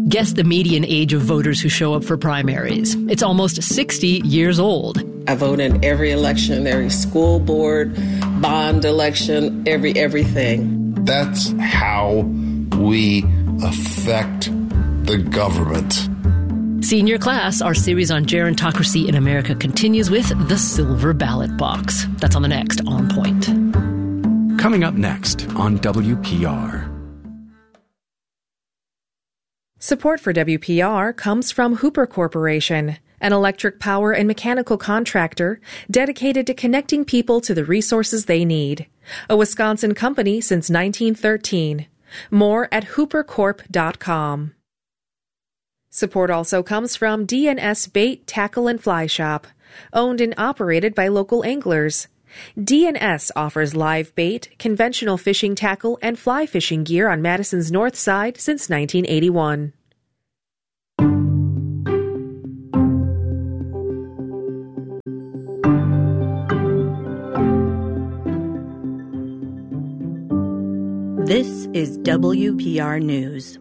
Guess the median age of voters who show up for primaries. It's almost 60 years old. I vote in every election, every school board, bond election, everything. That's how we affect the government. Senior Class, our series on gerontocracy in America, continues with the silver ballot box. That's on the next On Point. Coming up next on WPR. Support for WPR comes from Hooper Corporation, an electric power and mechanical contractor dedicated to connecting people to the resources they need. A Wisconsin company since 1913. More at hoopercorp.com. Support also comes from D&S Bait, Tackle, and Fly Shop, owned and operated by local anglers. D&S offers live bait, conventional fishing tackle, and fly fishing gear on Madison's north side since 1981. This is WPR News.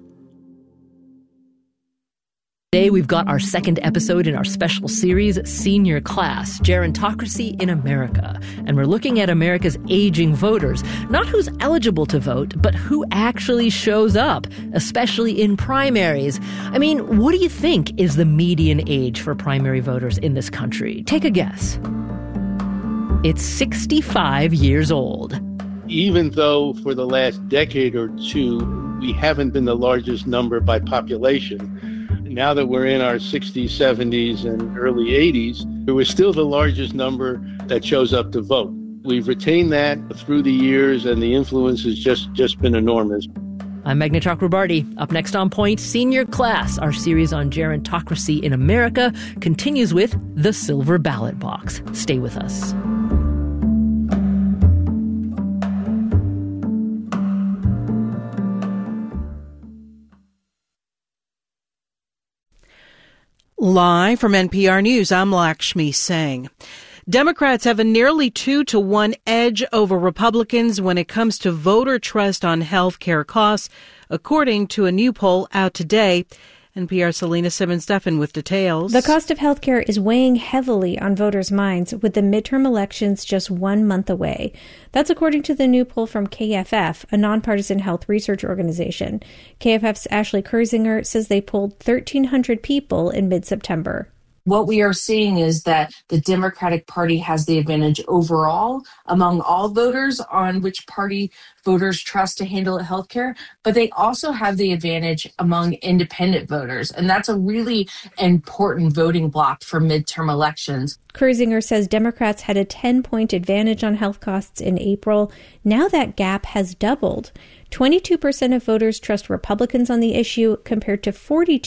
Today we've got our second episode in our special series, Senior Class, Gerontocracy in America. And we're looking at America's aging voters, not who's eligible to vote, but who actually shows up, especially in primaries. I mean, what do you think is the median age for primary voters in this country? Take a guess. It's 65 years old. Even though for the last decade or two, we haven't been the largest number by population, now that we're in our 60s, 70s, and early 80s, we're still the largest number that shows up to vote. We've retained that through the years, and the influence has just been enormous. I'm Meghna Chakrabarty. Up next on Point, Senior Class, our series on gerontocracy in America, continues with the silver ballot box. Stay with us. Live from NPR News, I'm Lakshmi Singh. Democrats have a nearly 2-to-1 edge over Republicans when it comes to voter trust on health care costs, according to a new poll out today. NPR's Selena Simmons-Duffin with details. The cost of health care is weighing heavily on voters' minds with the midterm elections just 1 month away. That's according to the new poll from KFF, a nonpartisan health research organization. KFF's Ashley Kurzinger says they polled 1,300 people in mid-September. What we are seeing is that the Democratic Party has the advantage overall among all voters on which party voters trust to handle healthcare, but they also have the advantage among independent voters. And that's a really important voting block for midterm elections. Kurzinger says Democrats had a 10-point advantage on health costs in April. Now that gap has doubled. 22% of voters trust Republicans on the issue compared to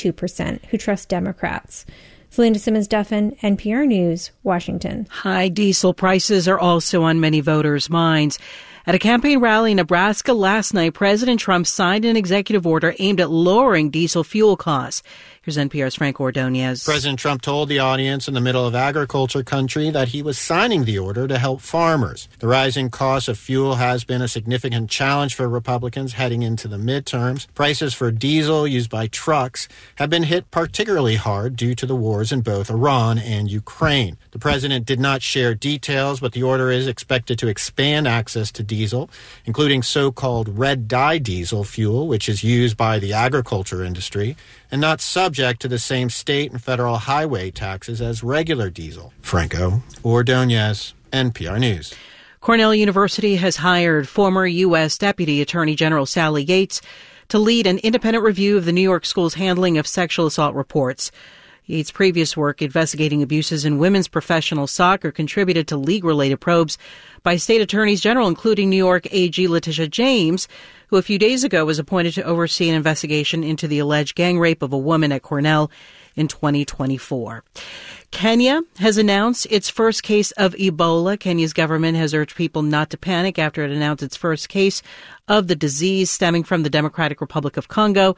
42% who trust Democrats. Selena Simmons-Duffin, NPR News, Washington. High diesel prices are also on many voters' minds. At a campaign rally in Nebraska last night, President Trump signed an executive order aimed at lowering diesel fuel costs. Here's NPR's Frank Ordonez. President Trump told the audience in the middle of agriculture country that he was signing the order to help farmers. The rising cost of fuel has been a significant challenge for Republicans heading into the midterms. Prices for diesel used by trucks have been hit particularly hard due to the wars in both Iran and Ukraine. The president did not share details, but the order is expected to expand access to diesel, including so-called red dye diesel fuel, which is used by the agriculture industry, and not subject to the same state and federal highway taxes as regular diesel. Franco Ordonez, NPR News. Cornell University has hired former U.S. Deputy Attorney General Sally Yates to lead an independent review of the New York school's handling of sexual assault reports. Yates' previous work investigating abuses in women's professional soccer contributed to league-related probes by state attorneys general, including New York AG Letitia James, who a few days ago was appointed to oversee an investigation into the alleged gang rape of a woman at Cornell in 2024. Kenya has announced its first case of Ebola. Kenya's government has urged people not to panic after it announced its first case of the disease stemming from the Democratic Republic of Congo.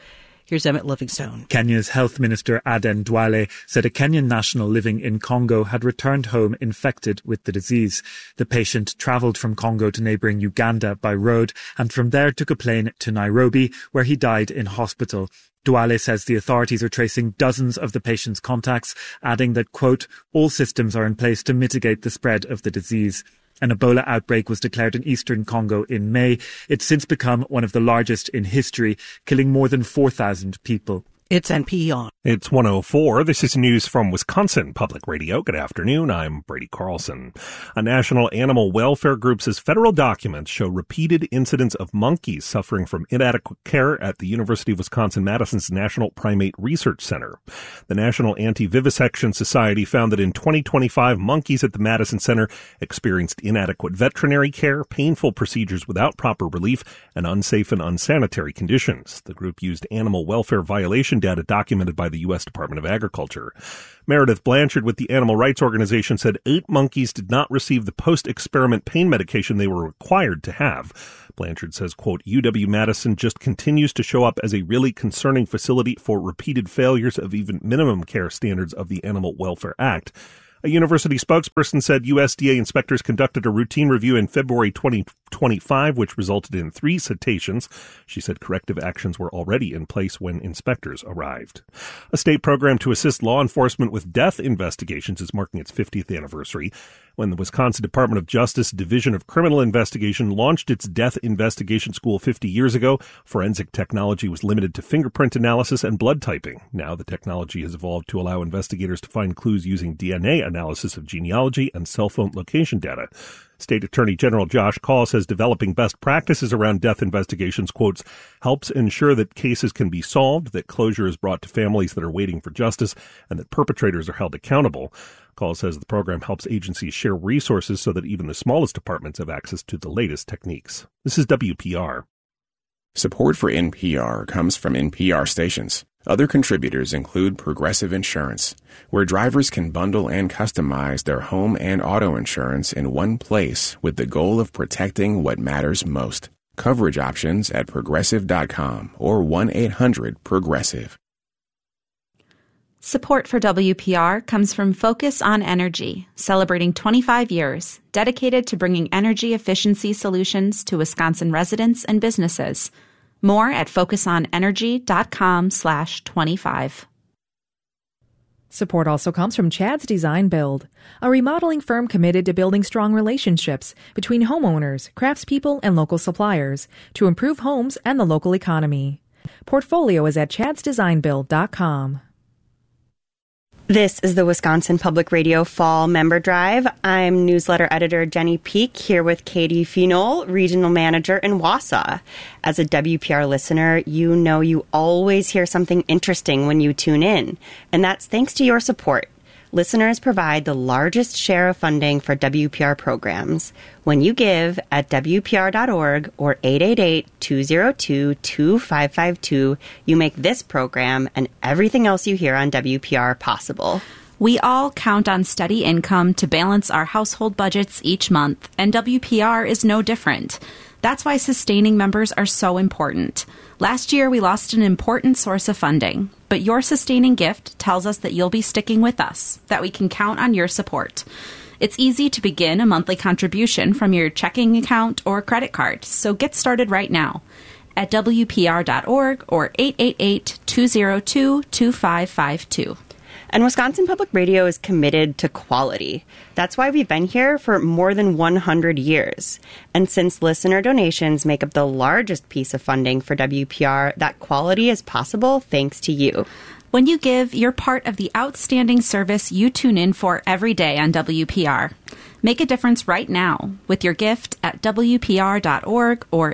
Here's Emmett Livingstone. Kenya's Health Minister Aden Duale said a Kenyan national living in Congo had returned home infected with the disease. The patient travelled from Congo to neighbouring Uganda by road and from there took a plane to Nairobi, where he died in hospital. Duale says the authorities are tracing dozens of the patient's contacts, adding that, quote, all systems are in place to mitigate the spread of the disease. An Ebola outbreak was declared in eastern Congo in May. It's since become one of the largest in history, killing more than 4,000 people. It's NPR. It's 1:04. This is news from Wisconsin Public Radio. Good afternoon. I'm Brady Carlson. A national animal welfare group says federal documents show repeated incidents of monkeys suffering from inadequate care at the University of Wisconsin-Madison's National Primate Research Center. The National Anti-Vivisection Society found that in 2025, monkeys at the Madison Center experienced inadequate veterinary care, painful procedures without proper relief, and unsafe and unsanitary conditions. The group used animal welfare violation data documented by the U.S. Department of Agriculture. Meredith Blanchard with the Animal Rights Organization said 8 monkeys did not receive the post-experiment pain medication they were required to have. Blanchard says, quote, UW-Madison just continues to show up as a really concerning facility for repeated failures of even minimum care standards of the Animal Welfare Act. A university spokesperson said USDA inspectors conducted a routine review in February 2025, which resulted in 3 citations. She said corrective actions were already in place when inspectors arrived. A state program to assist law enforcement with death investigations is marking its 50th anniversary. When the Wisconsin Department of Justice Division of Criminal Investigation launched its death investigation school 50 years ago, forensic technology was limited to fingerprint analysis and blood typing. Now the technology has evolved to allow investigators to find clues using DNA analysis of genealogy and cell phone location data. State Attorney General Josh Kaul says developing best practices around death investigations, quotes, helps ensure that cases can be solved, that closure is brought to families that are waiting for justice, and that perpetrators are held accountable. Kaul says the program helps agencies share resources so that even the smallest departments have access to the latest techniques. This is WPR. Support for NPR comes from NPR stations. Other contributors include Progressive Insurance, where drivers can bundle and customize their home and auto insurance in one place with the goal of protecting what matters most. Coverage options at Progressive.com or 1-800-PROGRESSIVE. Support for WPR comes from Focus on Energy, celebrating 25 years, dedicated to bringing energy efficiency solutions to Wisconsin residents and businesses. More at focusonenergy.com/25. Support also comes from Chad's Design Build, a remodeling firm committed to building strong relationships between homeowners, craftspeople, and local suppliers to improve homes and the local economy. Portfolio is at chadsdesignbuild.com. This is the Wisconsin Public Radio Fall Member Drive. I'm newsletter editor Jenny Peek here with Katie Finol, regional manager in Wausau. As a WPR listener, you know you always hear something interesting when you tune in, and that's thanks to your support. Listeners provide the largest share of funding for WPR programs. When you give at WPR.org or 888-202-2552, you make this program and everything else you hear on WPR possible. We all count on steady income to balance our household budgets each month, and WPR is no different. That's why sustaining members are so important. Last year, we lost an important source of funding, but your sustaining gift tells us that you'll be sticking with us, that we can count on your support. It's easy to begin a monthly contribution from your checking account or credit card, so get started right now at WPR.org or 888-202-2552. And Wisconsin Public Radio is committed to quality. That's why we've been here for more than 100 years. And since listener donations make up the largest piece of funding for WPR, that quality is possible thanks to you. When you give, you're part of the outstanding service you tune in for every day on WPR. Make a difference right now with your gift at WPR.org or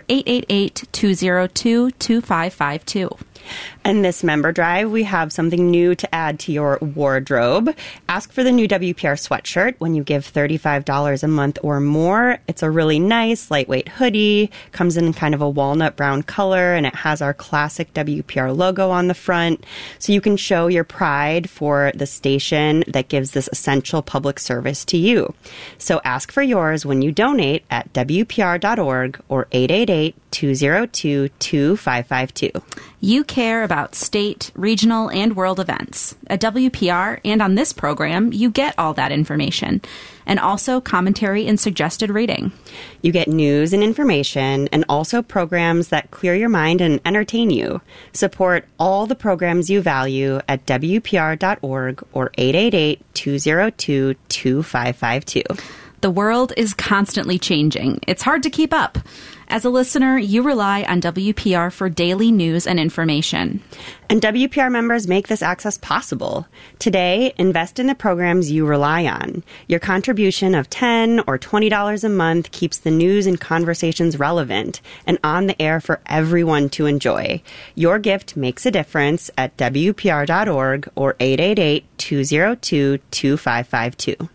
888-202-2552. And this member drive, we have something new to add to your wardrobe. Ask for the new WPR sweatshirt when you give $35 a month or more. It's a really nice, lightweight hoodie, comes in kind of a walnut brown color, and it has our classic WPR logo on the front. So you can show your pride for the station that gives this essential public service to you. So ask for yours when you donate at WPR.org or 888-202-2552. You care about state, regional, and world events. At WPR and on this program, you get all that information, and also commentary and suggested reading. You get news and information, and also programs that clear your mind and entertain you. Support all the programs you value at WPR.org or 888-202-2552. The world is constantly changing. It's hard to keep up. As a listener, you rely on WPR for daily news and information. And WPR members make this access possible. Today, invest in the programs you rely on. Your contribution of $10 or $20 a month keeps the news and conversations relevant and on the air for everyone to enjoy. Your gift makes a difference at WPR.org or 888-202-2552.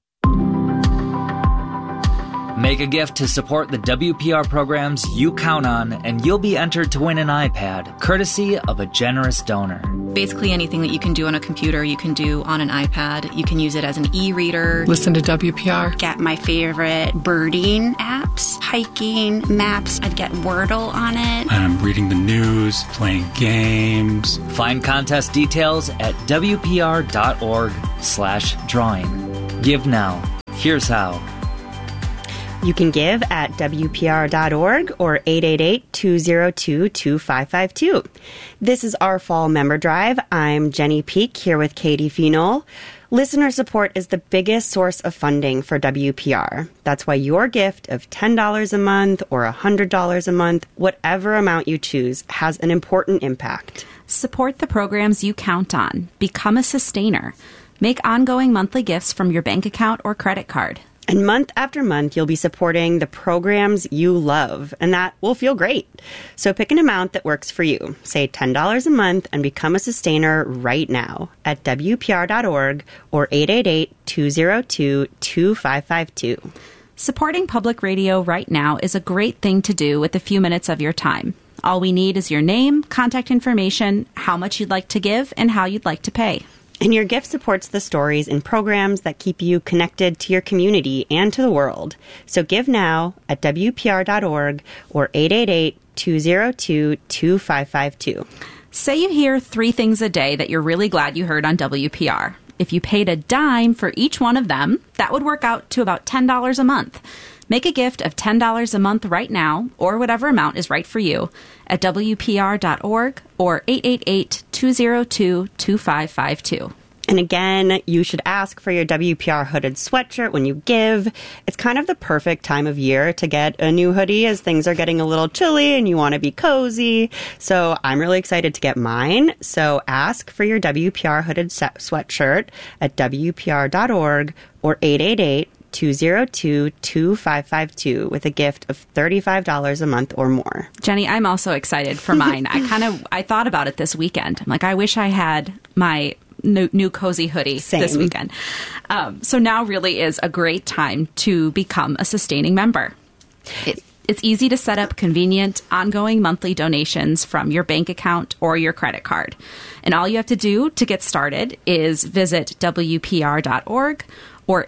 Make a gift to support the WPR programs you count on, and you'll be entered to win an iPad, courtesy of a generous donor. Basically anything that you can do on a computer, you can do on an iPad. You can use it as an e-reader. Listen to WPR. Get my favorite birding apps, hiking, maps. I'd get Wordle on it. I'm reading the news, playing games. Find contest details at WPR.org/drawing. Give now. Here's how. You can give at WPR.org or 888-202-2552. This is our Fall Member Drive. I'm Jenny Peak here with Katie Phenol. Listener support is the biggest source of funding for WPR. That's why your gift of $10 a month or $100 a month, whatever amount you choose, has an important impact. Support the programs you count on. Become a sustainer. Make ongoing monthly gifts from your bank account or credit card. And month after month, you'll be supporting the programs you love, and that will feel great. So pick an amount that works for you. Say $10 a month and become a sustainer right now at WPR.org or 888-202-2552. Supporting public radio right now is a great thing to do with a few minutes of your time. All we need is your name, contact information, how much you'd like to give, and how you'd like to pay. And your gift supports the stories and programs that keep you connected to your community and to the world. So give now at WPR.org or 888-202-2552. Say you hear 3 things a day that you're really glad you heard on WPR. If you paid a dime for each one of them, that would work out to about $10 a month. Make a gift of $10 a month right now, or whatever amount is right for you, at WPR.org or 888-202-2552. And again, you should ask for your WPR hooded sweatshirt when you give. It's kind of the perfect time of year to get a new hoodie as things are getting a little chilly and you want to be cozy. So I'm really excited to get mine. So ask for your WPR hooded sweatshirt at WPR.org or 888-202-2552 with a gift of $35 a month or more. Jenny, I'm also excited for mine. I thought about it this weekend. I'm like, I wish I had my new cozy hoodie this weekend. So now really is a great time to become a sustaining member. It's easy to set up convenient, ongoing monthly donations from your bank account or your credit card. And all you have to do to get started is visit WPR.org or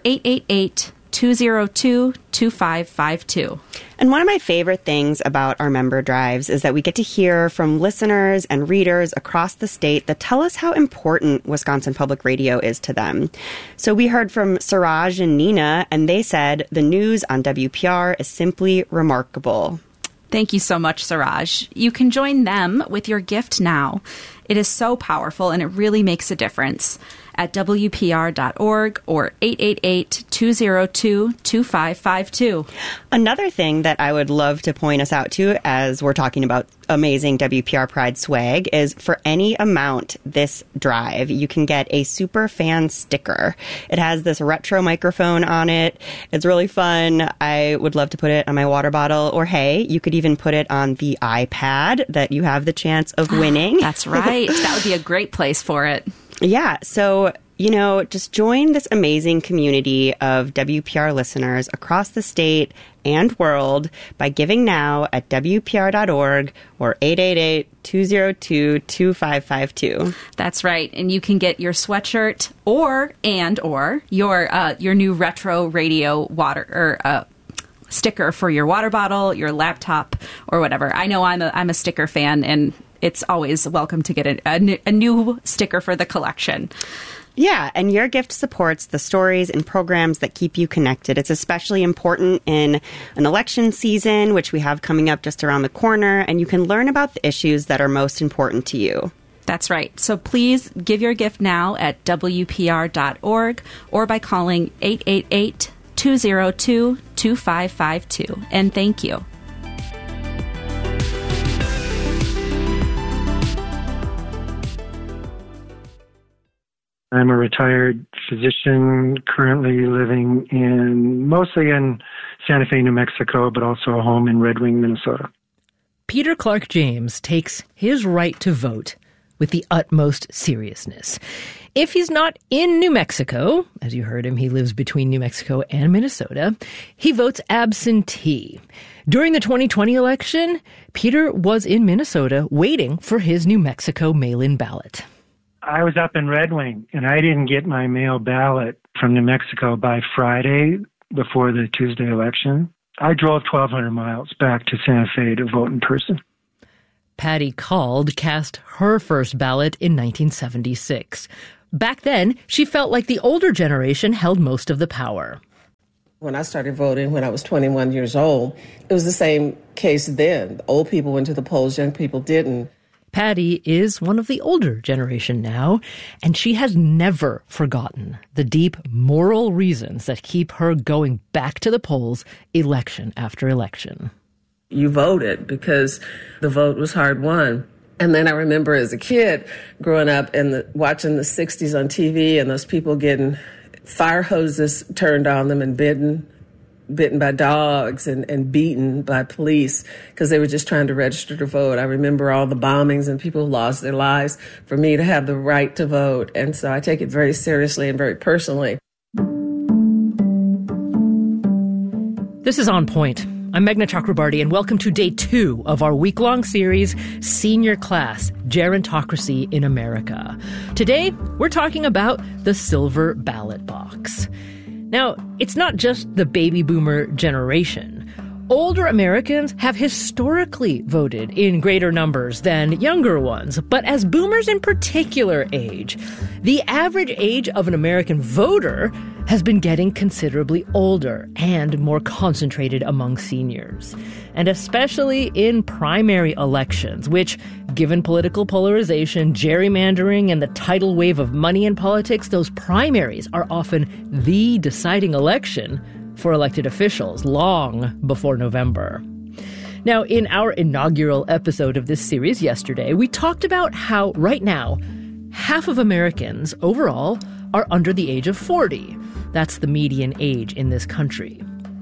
888-202-2552. And one of my favorite things about our member drives is that we get to hear from listeners and readers across the state that tell us how important Wisconsin Public Radio is to them. So we heard from Siraj and Nina, and they said the news on WPR is simply remarkable. Thank you so much, Siraj. You can join them with your gift now. It is so powerful, and it really makes a difference. At WPR.org or 888-202-2552. Another thing that I would love to point us out to as we're talking about amazing WPR Pride swag is for any amount this drive, you can get a super fan sticker. It has this retro microphone on it. It's really fun. I would love to put it on my water bottle, or hey, you could even put it on the iPad that you have the chance of winning. That's right. That would be a great place for it. Yeah. So, just join this amazing community of WPR listeners across the state and world by giving now at WPR.org or 888-202-2552. That's right. And you can get your sweatshirt or your new retro radio sticker for your water bottle, your laptop, or whatever. I know I'm a sticker fan, and it's always welcome to get a new sticker for the collection. Yeah, and your gift supports the stories and programs that keep you connected. It's especially important in an election season, which we have coming up just around the corner, and you can learn about the issues that are most important to you. That's right. So please give your gift now at WPR.org or by calling 888-202-2552. And thank you. I'm a retired physician currently living mostly in Santa Fe, New Mexico, but also a home in Red Wing, Minnesota. Peter Clark James takes his right to vote with the utmost seriousness. If he's not in New Mexico, as you heard him, he lives between New Mexico and Minnesota, he votes absentee. During the 2020 election, Peter was in Minnesota waiting for his New Mexico mail-in ballot. I was up in Red Wing, and I didn't get my mail ballot from New Mexico by Friday before the Tuesday election. I drove 1,200 miles back to Santa Fe to vote in person. Patty Cald cast her first ballot in 1976. Back then, she felt like the older generation held most of the power. When I started voting when I was 21 years old, it was the same case then. Old people went to the polls, young people didn't. Patty is one of the older generation now, and she has never forgotten the deep moral reasons that keep her going back to the polls election after election. You voted because the vote was hard won. And then I remember as a kid growing up and watching the 60s on TV and those people getting fire hoses turned on them and bitten by dogs and beaten by police because they were just trying to register to vote. I remember all the bombings and people who lost their lives for me to have the right to vote. And so I take it very seriously and very personally. This is On Point. I'm Meghna Chakrabarty, and welcome to day 2 of our week-long series, Senior Class, Gerontocracy in America. Today, we're talking about the silver ballot box. Now, it's not just the baby boomer generation. Older Americans have historically voted in greater numbers than younger ones, but as boomers in particular age, the average age of an American voter has been getting considerably older and more concentrated among seniors. And especially in primary elections, which, given political polarization, gerrymandering, and the tidal wave of money in politics, those primaries are often the deciding election for elected officials long before November. Now, in our inaugural episode of this series yesterday, we talked about how right now, half of Americans overall are under the age of 40. That's the median age in this country.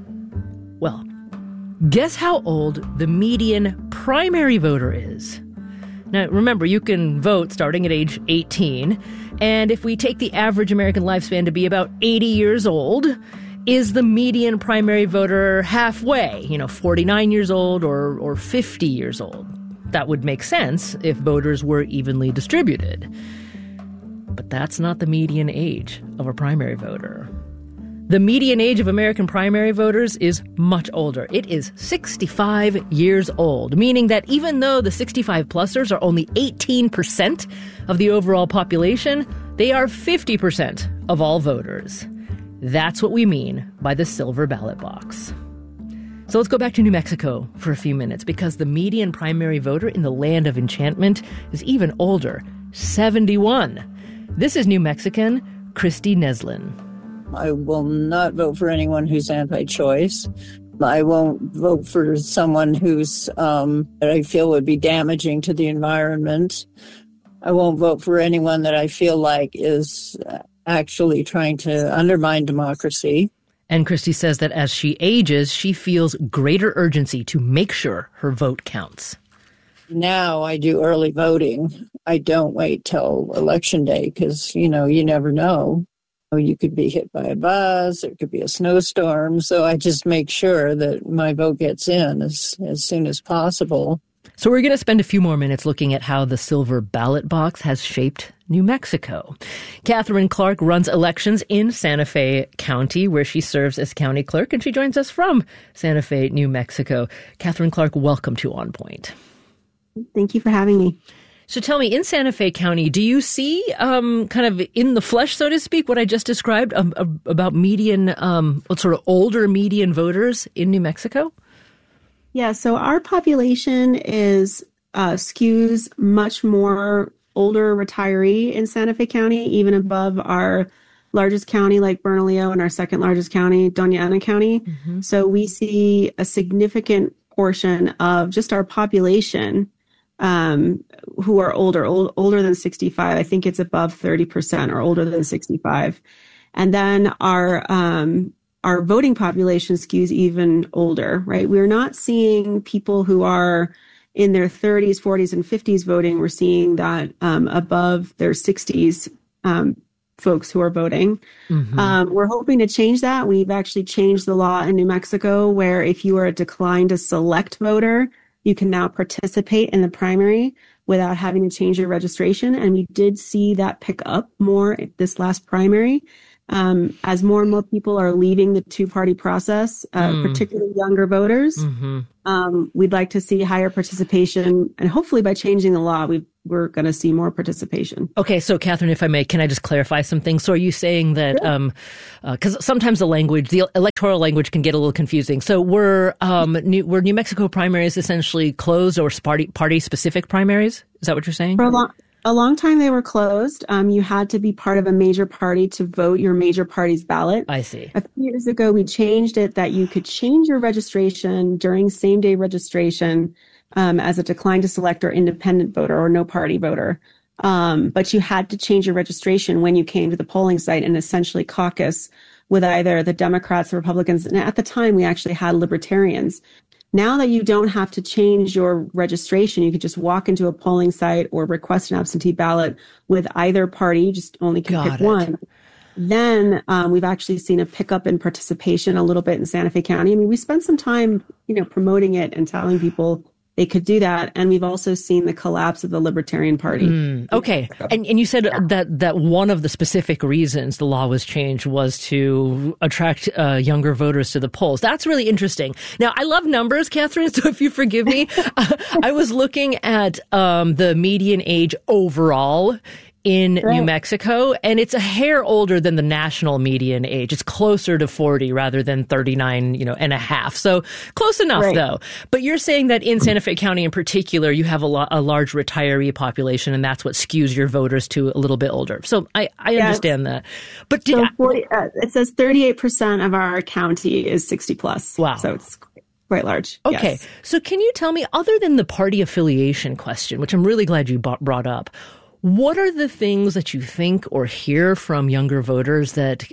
Well, guess how old the median primary voter is? Now, remember, you can vote starting at age 18, and if we take the average American lifespan to be about 80 years old, is the median primary voter halfway, 49 years old or 50 years old? That would make sense if voters were evenly distributed. But that's not the median age of a primary voter. The median age of American primary voters is much older. It is 65 years old, meaning that even though the 65-plussers are only 18% of the overall population, they are 50% of all voters. That's what we mean by the silver ballot box. So let's go back to New Mexico for a few minutes, because the median primary voter in the land of enchantment is even older, 71. This is New Mexican Christy Neslin. I will not vote for anyone who's anti-choice. I won't vote for someone who's that I feel would be damaging to the environment. I won't vote for anyone that I feel like is actually trying to undermine democracy. And Christy says that as she ages, she feels greater urgency to make sure her vote counts. Now I do early voting. I don't wait till election day because, you never know. You could be hit by a bus, there could be a snowstorm. So I just make sure that my vote gets in as soon as possible. So we're going to spend a few more minutes looking at how the silver ballot box has shaped New Mexico. Catherine Clark runs elections in Santa Fe County, where she serves as county clerk, and she joins us from Santa Fe, New Mexico. Catherine Clark, welcome to On Point. Thank you for having me. So tell me, in Santa Fe County, do you see kind of in the flesh, so to speak, what I just described about median, sort of older median voters in New Mexico? Yeah, so our population skews much more older retiree in Santa Fe County, even above our largest county like Bernalillo and our second largest county, Doña Ana County. Mm-hmm. So we see a significant portion of just our population who are older than 65. I think it's above 30% or older than 65. And then our voting population skews even older, right? We're not seeing people who are in their 30s, 40s, and 50s voting. We're seeing that above their 60s folks who are voting. Mm-hmm. We're hoping to change that. We've actually changed the law in New Mexico where if you are a declined to select voter, you can now participate in the primary without having to change your registration. And we did see that pick up more this last primary. As more and more people are leaving the two-party process, particularly younger voters, we'd like to see higher participation. And hopefully by changing the law, we're going to see more participation. Okay, so Catherine, if I may, can I just clarify something? So are you saying that, because sometimes the electoral language can get a little confusing. So were New Mexico primaries essentially closed or party-specific primaries? Is that what you're saying? For a long time they were closed. You had to be part of a major party to vote your major party's ballot. I see. A few years ago, we changed it that you could change your registration during same-day registration as a declined to select or independent voter or no party voter. But you had to change your registration when you came to the polling site and essentially caucus with either the Democrats or Republicans. And at the time, we actually had libertarians. Now that you don't have to change your registration, you could just walk into a polling site or request an absentee ballot with either party. You just only can pick one. Then we've actually seen a pickup in participation a little bit in Santa Fe County. I mean, we spent some time, promoting it and telling people they could do that. And we've also seen the collapse of the Libertarian Party. Okay. And you said that one of the specific reasons the law was changed was to attract younger voters to the polls. That's really interesting. Now, I love numbers, Catherine, so if you forgive me, I was looking at the median age overall in New Mexico, and it's a hair older than the national median age. It's closer to 40 rather than 39, and a half. So close enough, though. But you're saying that in Santa Fe County in particular, you have a large retiree population, and that's what skews your voters to a little bit older. So I understand that. But it says 38% of our county is 60 plus. Wow. So it's quite large. Okay. Yes. So can you tell me, other than the party affiliation question, which I'm really glad you brought up, what are the things that you think or hear from younger voters that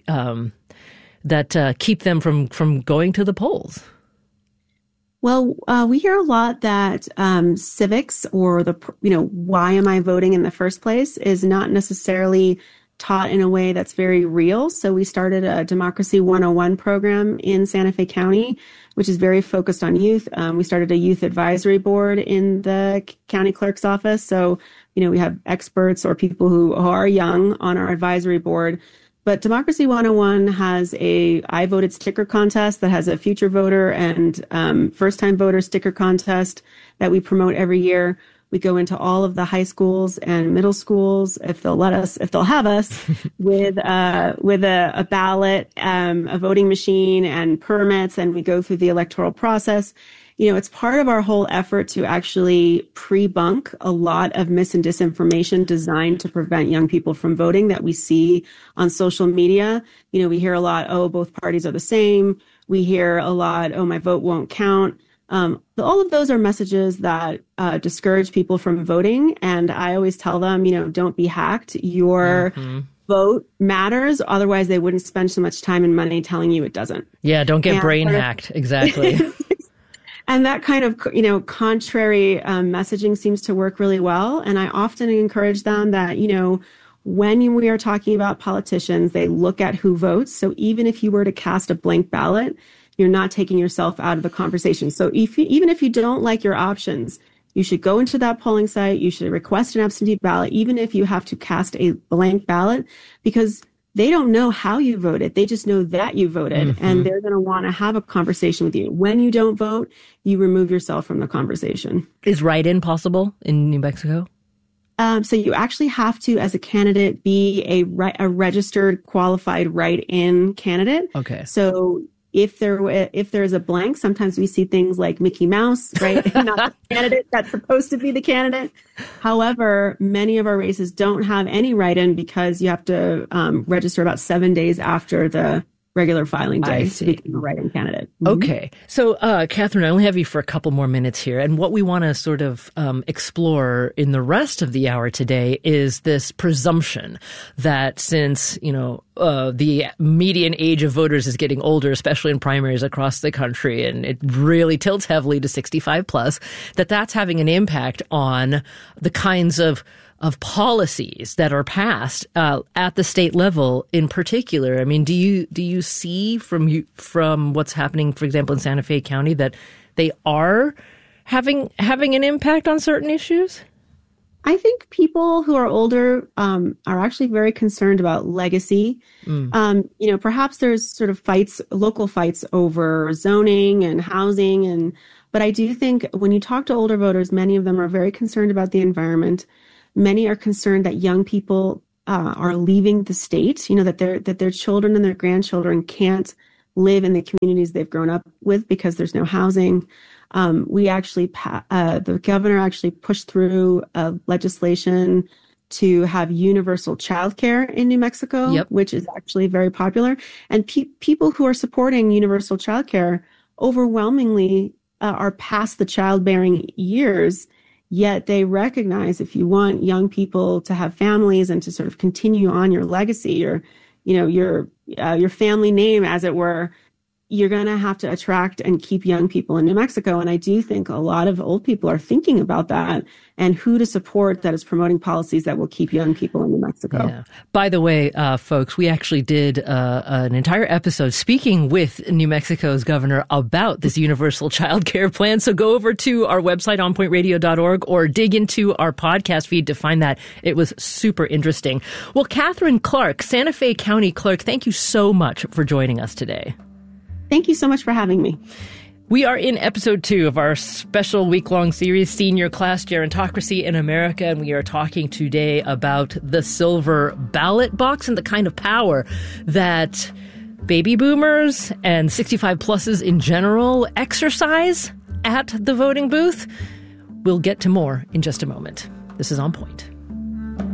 keep them from going to the polls? Well, we hear a lot that civics or why am I voting in the first place is not necessarily taught in a way that's very real. So we started a Democracy 101 program in Santa Fe County, which is very focused on youth. We started a youth advisory board in the county clerk's office. So we have experts or people who are young on our advisory board. But Democracy 101 has a I Voted sticker contest that has a future voter and first-time voter sticker contest that we promote every year. We go into all of the high schools and middle schools, if they'll have us, with a ballot, a voting machine and permits, and we go through the electoral process. It's part of our whole effort to actually pre-bunk a lot of mis and disinformation designed to prevent young people from voting that we see on social media. We hear a lot, both parties are the same. We hear a lot, my vote won't count. All of those are messages that discourage people from voting. And I always tell them, don't be hacked. Your vote matters. Otherwise, they wouldn't spend so much time and money telling you it doesn't. Yeah, don't get brain hacked. Exactly. And that kind of, contrary messaging seems to work really well. And I often encourage them that, when we are talking about politicians, they look at who votes. So even if you were to cast a blank ballot, you're not taking yourself out of the conversation. So even if you don't like your options, you should go into that polling site. You should request an absentee ballot, even if you have to cast a blank ballot, because they don't know how you voted. They just know that you voted, and they're going to want to have a conversation with you. When you don't vote, you remove yourself from the conversation. Is write-in possible in New Mexico? So you actually have to, as a candidate, be a registered, qualified write-in candidate. Okay. So if there's a blank, sometimes we see things like Mickey Mouse, right? Not the candidate that's supposed to be the candidate. However, many of our races don't have any write-in because you have to register about 7 days after the regular filing day to become a write-in candidate. Okay. So, Catherine, I only have you for a couple more minutes here. And what we want to sort of explore in the rest of the hour today is this presumption that since, the median age of voters is getting older, especially in primaries across the country, and it really tilts heavily to 65 plus, that's having an impact on the kinds of policies that are passed at the state level in particular. I mean, do you see from what's happening, for example, in Santa Fe County, that they are having an impact on certain issues? I think people who are older are actually very concerned about legacy. Perhaps there's sort of local fights over zoning and housing, but I do think when you talk to older voters, many of them are very concerned about the environment. Many are concerned that young people are leaving the state, that their children and their grandchildren can't live in the communities they've grown up with because there's no housing. The governor actually pushed through legislation to have universal childcare in New Mexico, which is actually very popular. And people who are supporting universal childcare overwhelmingly are past the childbearing years. Yet they recognize if you want young people to have families and to sort of continue on your legacy, your family name, as it were, you're going to have to attract and keep young people in New Mexico. And I do think a lot of old people are thinking about that and who to support that is promoting policies that will keep young people in New Mexico. Yeah. By the way, folks, we actually did an entire episode speaking with New Mexico's governor about this universal child care plan. So go over to our website, onpointradio.org, or dig into our podcast feed to find that. It was super interesting. Well, Catherine Clark, Santa Fe County Clerk, thank you so much for joining us today. Thank you so much for having me. We are in episode 2 of our special week-long series, Senior Class Gerontocracy in America, and we are talking today about the silver ballot box and the kind of power that baby boomers and 65 pluses in general exercise at the voting booth. We'll get to more in just a moment. This is On Point.